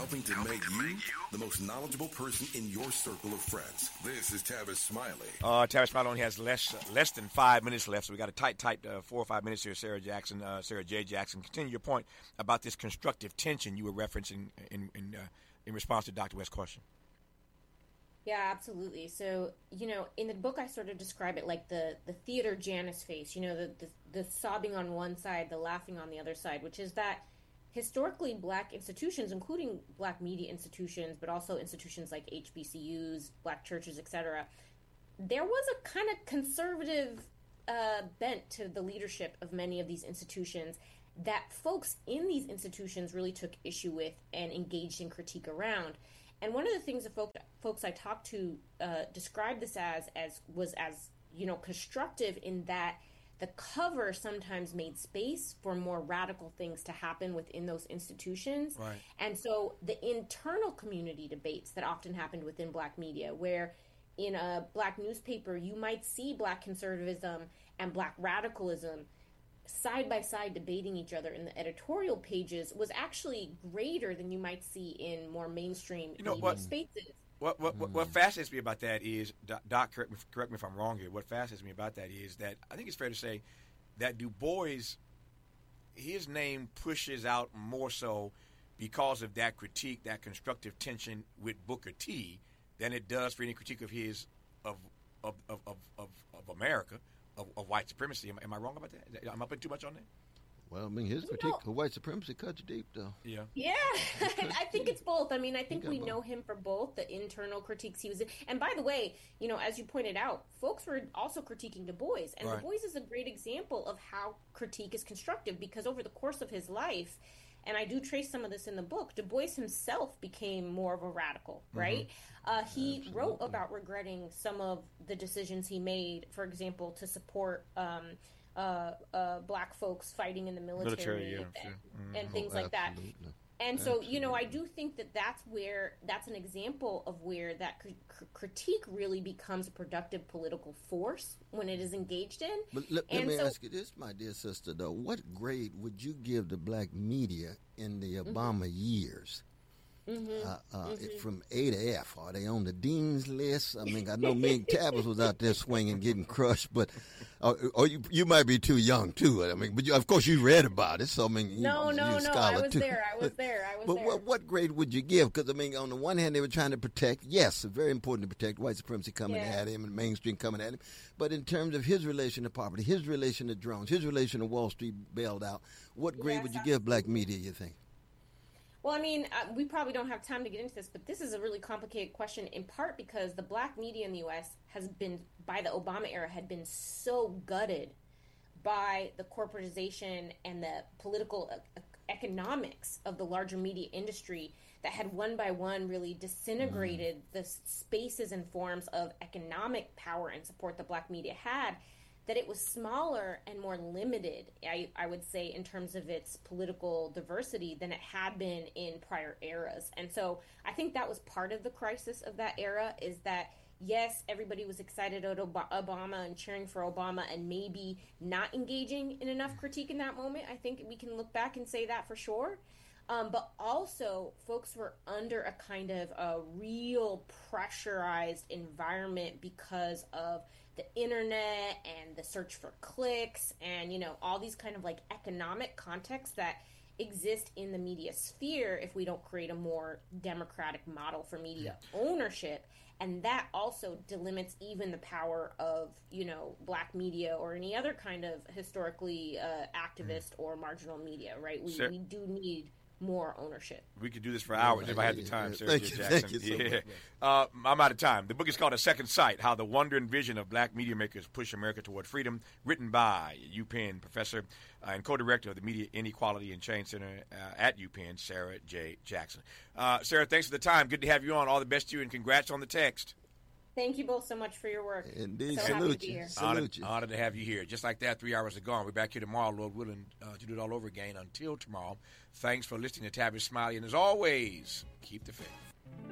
helping to make you the most knowledgeable person in your circle of friends. This is Tavis Smiley. Tavis Smiley only has less than 5 minutes left, so we got a tight 4 or 5 minutes here. Sarah J. Jackson, continue your point about this constructive tension you were referencing in response to Dr. West's question. Yeah, absolutely. So, in the book, I sort of describe it like the theater Janus face, the sobbing on one side, the laughing on the other side, which is that historically Black institutions, including Black media institutions, but also institutions like HBCUs, Black churches, etc., there was a kind of conservative bent to the leadership of many of these institutions that folks in these institutions really took issue with and engaged in critique around. And one of the things that folks I talked to described this as constructive in that the cover sometimes made space for more radical things to happen within those institutions. Right. And so the internal community debates that often happened within Black media, where in a Black newspaper, you might see Black conservatism and Black radicalism side by side debating each other in the editorial pages, was actually greater than you might see in more mainstream media spaces. What fascinates me about that is, Doc, correct me if I'm wrong here, what fascinates me about that is that I think it's fair to say that Du Bois, his name pushes out more so because of that critique, that constructive tension with Booker T, than it does for any critique of his of America, of white supremacy. Am I wrong about that? Am I putting too much on that? Well, I mean, his critique of white supremacy cuts deep, though. Yeah. Yeah, I think it's both. I mean, I think we know him for both the internal critiques he was in. And by the way, as you pointed out, folks were also critiquing Du Bois. And right. Du Bois is a great example of how critique is constructive, because over the course of his life, and I do trace some of this in the book, Du Bois himself became more of a radical, right? He Absolutely. wrote about regretting some of the decisions he made, for example, to support Black folks fighting in the military and things like that. And so, I do think that that's an example of where that critique really becomes a productive political force when it is engaged in. But let me ask you this, my dear sister, though. What grade would you give the Black media in the Obama years? From A to F, are they on the dean's list? I mean, I know Meg Tavis was out there swinging, getting crushed, but or you might be too young too. I mean, but of course you read about it, so I mean, no, I was there. But what grade would you give? Because I mean, on the one hand, they were trying to protect. Yes, it's very important to protect white supremacy coming at him and mainstream coming at him. But in terms of his relation to poverty, his relation to drones, his relation to Wall Street bailed out, what grade would you give Black media? You think? Well, I mean, we probably don't have time to get into this, but this is a really complicated question, in part because the Black media in the U.S. has been, by the Obama era, had been so gutted by the corporatization and the political economics of the larger media industry that had one by one really disintegrated the spaces and forms of economic power and support the Black media had, that it was smaller and more limited, I would say, in terms of its political diversity than it had been in prior eras. And so I think that was part of the crisis of that era, is that, yes, everybody was excited at Obama and cheering for Obama and maybe not engaging in enough critique in that moment. I think we can look back and say that for sure. But also, folks were under a kind of a real pressurized environment because of the internet and the search for clicks and, all these kind of like economic contexts that exist in the media sphere if we don't create a more democratic model for media ownership. And that also delimits even the power of, Black media or any other kind of historically activist or marginal media, right? We do need more ownership. We could do this for hours if I had the time, Sarah J. Jackson. Thank you so much. I'm out of time. The book is called A Second Sight, How the Wonder and Vision of Black Media Makers Push America Toward Freedom, written by UPenn professor and co-director of the Media Inequality and Change Center at UPenn, Sarah J. Jackson. Sarah, thanks for the time. Good to have you on. All the best to you, and congrats on the text. Thank you both so much for your work. Indeed. So Salute happy to be here. Honored to have you here. Just like that, 3 hours are gone. We're back here tomorrow, Lord willing, to do it all over again. Until tomorrow, thanks for listening to Tavis Smiley. And as always, keep the faith.